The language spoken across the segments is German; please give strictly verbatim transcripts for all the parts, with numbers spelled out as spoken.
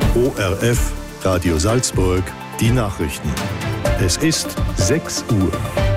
O R F, Radio Salzburg, die Nachrichten. Es ist sechs Uhr.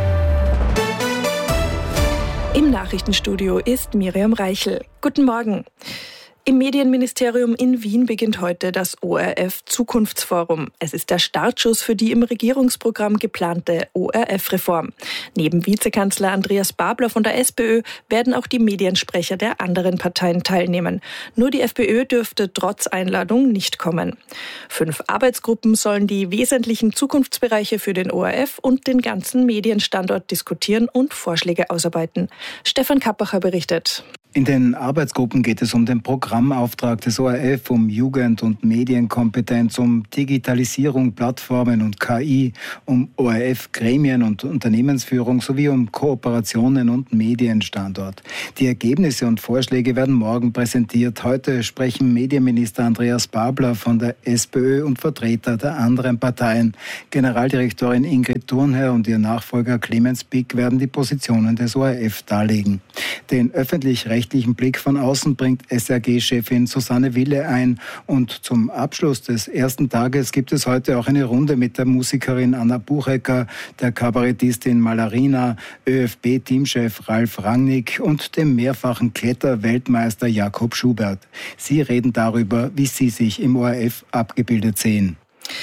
Im Nachrichtenstudio ist Miriam Reichel. Guten Morgen. Im Medienministerium in Wien beginnt heute das O R F-Zukunftsforum. Es ist der Startschuss für die im Regierungsprogramm geplante O R F-Reform. Neben Vizekanzler Andreas Babler von der SPÖ werden auch die Mediensprecher der anderen Parteien teilnehmen. Nur die FPÖ dürfte trotz Einladung nicht kommen. Fünf Arbeitsgruppen sollen die wesentlichen Zukunftsbereiche für den O R F und den ganzen Medienstandort diskutieren und Vorschläge ausarbeiten. Stefan Kappacher berichtet. In den Arbeitsgruppen geht es um den Programmauftrag des O R F, um Jugend- und Medienkompetenz, um Digitalisierung, Plattformen und K I, um O R F-Gremien und Unternehmensführung sowie um Kooperationen und Medienstandort. Die Ergebnisse und Vorschläge werden morgen präsentiert. Heute sprechen Medienminister Andreas Babler von der SPÖ und Vertreter der anderen Parteien. Generaldirektorin Ingrid Thurnherr und ihr Nachfolger Clemens Pick werden die Positionen des O R F darlegen. Den öffentlich-rechtlichen Blick von außen bringt S R G-Chefin Susanne Wille ein. Und zum Abschluss des ersten Tages gibt es heute auch eine Runde mit der Musikerin Anna Buchecker, der Kabarettistin Malarina, ÖFB-Teamchef Ralf Rangnick und dem mehrfachen Kletter-Weltmeister Jakob Schubert. Sie reden darüber, wie sie sich im O R F abgebildet sehen.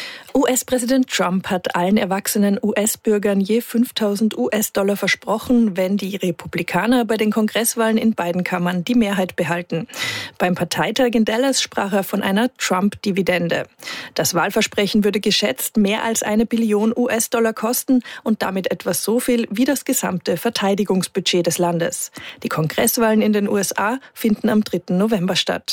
U S-Präsident Trump hat allen erwachsenen U S-Bürgern je fünftausend U S-Dollar versprochen, wenn die Republikaner bei den Kongresswahlen in beiden Kammern die Mehrheit behalten. Beim Parteitag in Dallas sprach er von einer Trump-Dividende. Das Wahlversprechen würde geschätzt mehr als eine Billion U S-Dollar kosten und damit etwa so viel wie das gesamte Verteidigungsbudget des Landes. Die Kongresswahlen in den U S A finden am dritten November statt.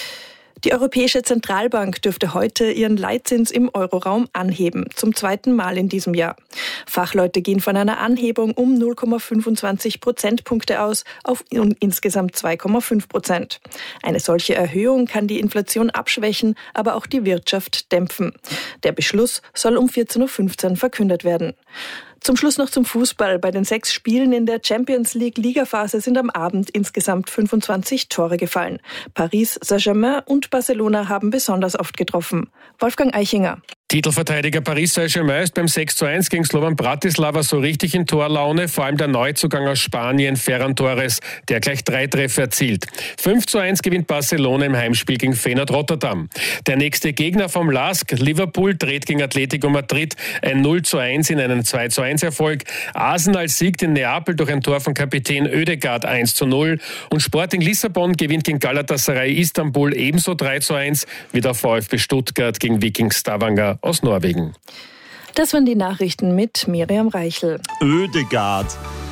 Die Europäische Zentralbank dürfte heute ihren Leitzins im Euroraum anheben, zum zweiten Mal in diesem Jahr. Fachleute gehen von einer Anhebung um null Komma fünfundzwanzig Prozentpunkte aus auf insgesamt zwei Komma fünf Prozent. Eine solche Erhöhung kann die Inflation abschwächen, aber auch die Wirtschaft dämpfen. Der Beschluss soll um vierzehn Uhr fünfzehn verkündet werden. Zum Schluss noch zum Fußball. Bei den sechs Spielen in der Champions League Ligaphase sind am Abend insgesamt fünfundzwanzig Tore gefallen. Paris Saint-Germain und Barcelona haben besonders oft getroffen. Wolfgang Eichinger. Titelverteidiger Paris Saint-Germain ist beim sechs zu eins gegen Slovan Bratislava so richtig in Torlaune, vor allem der Neuzugang aus Spanien, Ferran Torres, der gleich drei Treffer erzielt. fünf zu eins gewinnt Barcelona im Heimspiel gegen Feyenoord Rotterdam. Der nächste Gegner vom L A S K, Liverpool, dreht gegen Atletico Madrid ein null zu eins in einen zwei zu eins Erfolg. Arsenal siegt in Neapel durch ein Tor von Kapitän Ødegaard eins zu null und Sporting Lissabon gewinnt gegen Galatasaray Istanbul ebenso drei zu eins wie der VfB Stuttgart gegen Viking Stavanger aus Norwegen. Das waren die Nachrichten mit Miriam Reichel. Ødegaard.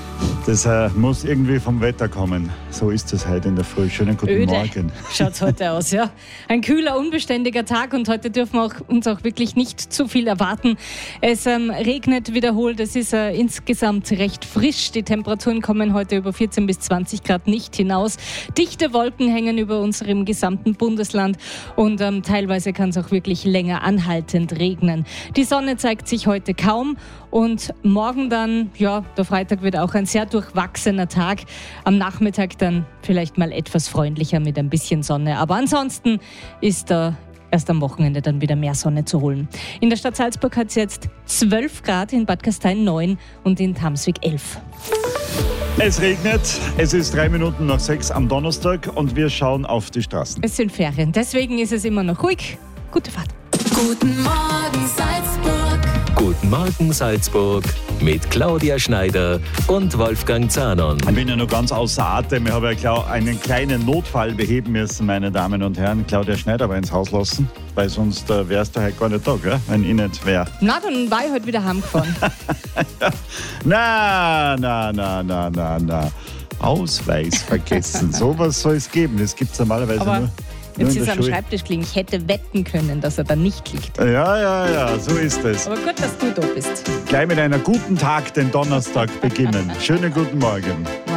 Das äh, muss irgendwie vom Wetter kommen. So ist es heute in der Früh. Schönen guten Öde. Morgen. Schaut es heute aus, ja. Ein kühler, unbeständiger Tag und heute dürfen wir auch, uns auch wirklich nicht zu viel erwarten. Es ähm, regnet wiederholt, es ist äh, insgesamt recht frisch. Die Temperaturen kommen heute über vierzehn bis zwanzig Grad nicht hinaus. Dichte Wolken hängen über unserem gesamten Bundesland und ähm, teilweise kann es auch wirklich länger anhaltend regnen. Die Sonne zeigt sich heute kaum und morgen dann, ja, der Freitag wird auch ein sehr durchwachsener Tag. Am Nachmittag dann vielleicht mal etwas freundlicher mit ein bisschen Sonne. Aber ansonsten ist da erst am Wochenende dann wieder mehr Sonne zu holen. In der Stadt Salzburg hat es jetzt zwölf Grad, in Bad Gastein neun und in Tamswig elf. Es regnet, es ist drei Minuten nach sechs am Donnerstag und wir schauen auf die Straßen. Es sind Ferien, deswegen ist es immer noch ruhig. Gute Fahrt. Guten Morgen Salzburg. Guten Morgen Salzburg mit Claudia Schneider und Wolfgang Zahnon. Ich bin ja noch ganz außer Atem. Ich habe ja einen kleinen Notfall beheben müssen, meine Damen und Herren. Claudia Schneider aber ins Haus lassen, weil sonst äh, wärst du halt gar nicht da, gell? Wenn ich nicht wäre. Na, dann war ich heute wieder heimgefahren. na, na, na, na, na, na. Ausweis vergessen. Sowas soll es geben. Das gibt es normalerweise aber nur. Jetzt ist er am Schreibtisch gelegen. Ich hätte wetten können, dass er da nicht liegt. Ja, ja, ja, so ist es. Aber gut, dass du da bist. Gleich mit einer guten Tag den Donnerstag beginnen. Schönen guten Morgen.